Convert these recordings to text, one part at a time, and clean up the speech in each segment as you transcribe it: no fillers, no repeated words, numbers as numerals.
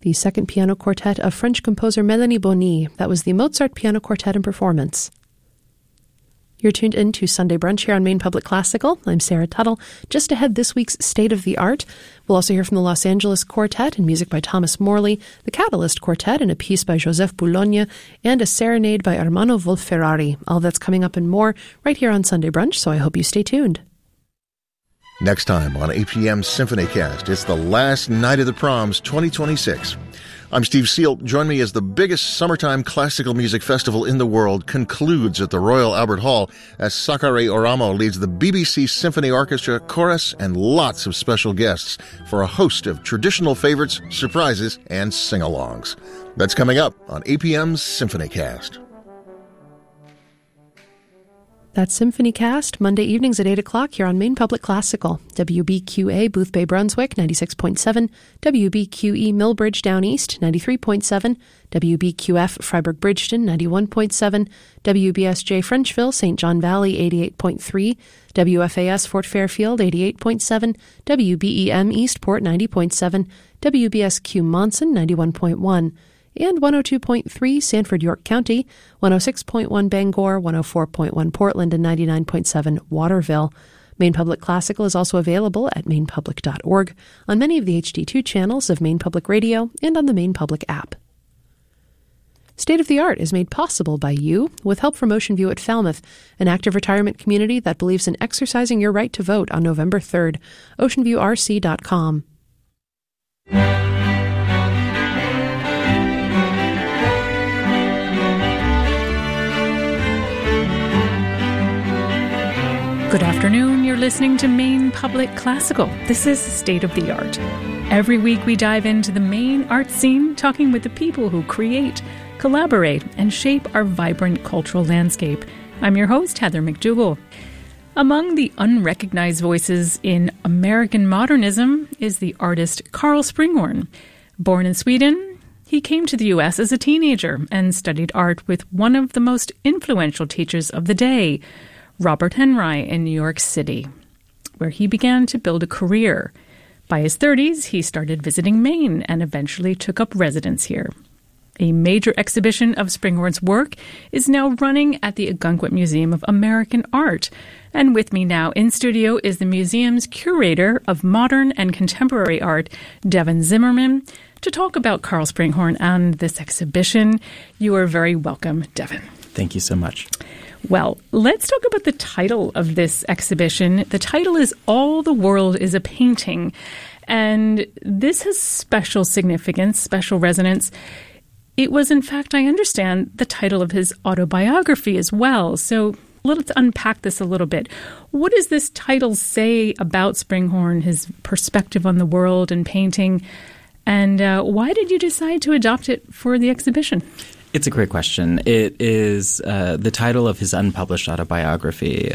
the second piano quartet of French composer Melanie Bonny. That was the Mozart Piano Quartet in performance. You're tuned in to Sunday Brunch here on Maine Public Classical. I'm Sarah Tuttle. Just ahead, this week's State of the Art. We'll also hear from the Los Angeles Quartet and music by Thomas Morley, the Catalyst Quartet and a piece by Joseph Boulogne, and a serenade by Armando Wolf-Ferrari. All that's coming up and more right here on Sunday Brunch, so I hope you stay tuned. Next time on APM Symphony Cast, it's the last night of the proms 2026. I'm Steve Seal. Join me as the biggest summertime classical music festival in the world concludes at the Royal Albert Hall as Sakari Oramo leads the BBC Symphony Orchestra, chorus, and lots of special guests for a host of traditional favorites, surprises, and sing-alongs. That's coming up on APM's Symphony Cast. That's Symphony Cast, Monday evenings at 8 o'clock here on Maine Public Classical. WBQA, Boothbay, Brunswick, 96.7. WBQE, Millbridge, Down East, 93.7. WBQF, Freiburg, Bridgeton, 91.7. WBSJ, Frenchville, St. John Valley, 88.3. WFAS, Fort Fairfield, 88.7. WBEM, Eastport, 90.7. WBSQ, Monson, 91.1. And 102.3 Sanford, York County, 106.1 Bangor, 104.1 Portland, and 99.7 Waterville. Maine Public Classical is also available at mainepublic.org, on many of the HD2 channels of Maine Public Radio, and on the Maine Public app. State of the Art is made possible by you, with help from Ocean View at Falmouth, an active retirement community that believes in exercising your right to vote on November 3rd. OceanViewRC.com. Good afternoon. You're listening to Maine Public Classical. This is State of the Art. Every week we dive into the Maine art scene, talking with the people who create, collaborate, and shape our vibrant cultural landscape. I'm your host, Heather McDougall. Among the unrecognized voices in American modernism is the artist Karl Springhorn. Born in Sweden, he came to the U.S. as a teenager and studied art with one of the most influential teachers of the day, Robert Henri, in New York City, where he began to build a career. By his 30s, he started visiting Maine and eventually took up residence here. A major exhibition of Springhorn's work is now running at the Ogunquit Museum of American Art. And with me now in studio is the museum's curator of modern and contemporary art, Devin Zimmerman, to talk about Karl Springhorn and this exhibition. You are very welcome, Devin. Thank you so much. Well, let's talk about the title of this exhibition. The title is All the World is a Painting, and this has special significance, special resonance. It was, in fact, I understand, the title of his autobiography as well. So let's unpack this a little bit. What does this title say about Springhorn, his perspective on the world and painting, and why did you decide to adopt it for the exhibition? It's a great question. It is the title of his unpublished autobiography,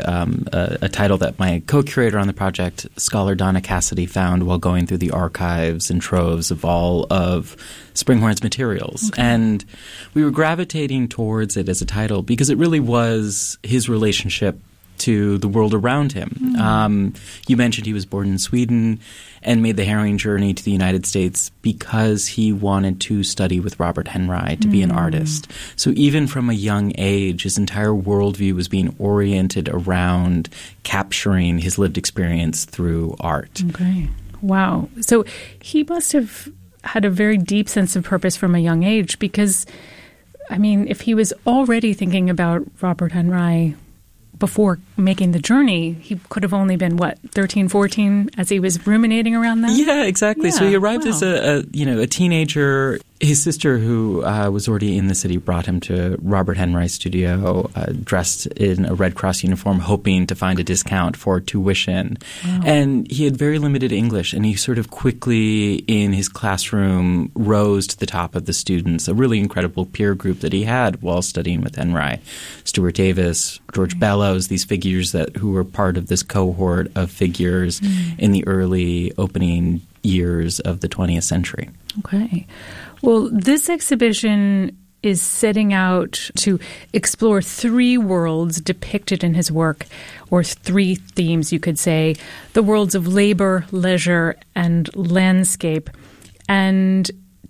a title that my co-curator on the project, scholar Donna Cassidy, found while going through the archives and troves of all of Springhorn's materials. Okay. And we were gravitating towards it as a title because it really was his relationship to the world around him. Mm-hmm. You mentioned he was born in Sweden and made the harrowing journey to the United States because he wanted to study with Robert Henri to be an artist. So even from a young age, his entire worldview was being oriented around capturing his lived experience through art. Okay. Wow. So he must have had a very deep sense of purpose from a young age because, I mean, if he was already thinking about Robert Henri before making the journey, he could have only been, 13, 14, as he was ruminating around that? Yeah, exactly. Yeah, so he arrived as a teenager. His sister, who was already in the city, brought him to Robert Henri's studio, dressed in a Red Cross uniform, hoping to find a discount for tuition. Wow. And he had very limited English, and he sort of quickly, in his classroom, rose to the top of the students, a really incredible peer group that he had while studying with Henri. Stuart Davis, George Bellows, these figures who were part of this cohort of figures in the early opening years of the 20th century. Okay. Well, this exhibition is setting out to explore three worlds depicted in his work, or three themes, you could say, the worlds of labor, leisure, and landscape. And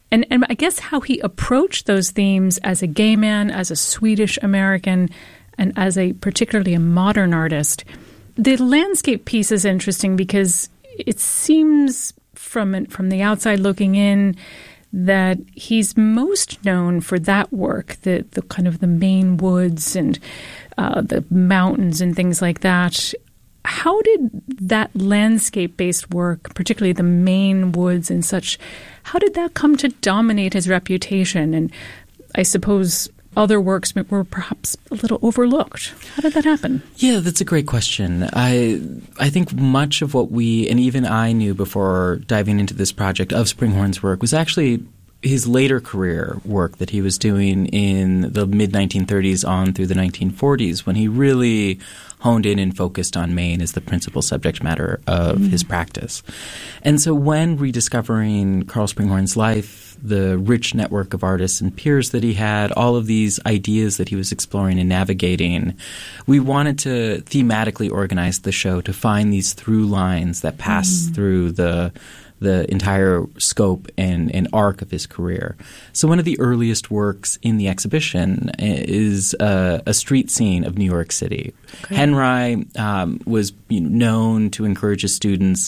And I guess how he approached those themes as a gay man, as a Swedish American, and as particularly a modern artist. The landscape piece is interesting because it seems from the outside looking in that he's most known for that work, the kind of the Maine woods and the mountains and things like that. How did that landscape-based work, particularly the Maine woods and such, how did that come to dominate his reputation? And I suppose other works were perhaps a little overlooked. How did that happen? Yeah, that's a great question. I think much of what we, and even I knew before diving into this project of Springhorn's work, was actually his later career work that he was doing in the mid-1930s on through the 1940s, when he really honed in and focused on Maine as the principal subject matter of his practice. And so when rediscovering Karl Springhorn's life, the rich network of artists and peers that he had, all of these ideas that he was exploring and navigating, we wanted to thematically organize the show to find these through lines that pass through the entire scope and arc of his career. So one of the earliest works in the exhibition is a street scene of New York City. Okay. Henry was known to encourage his students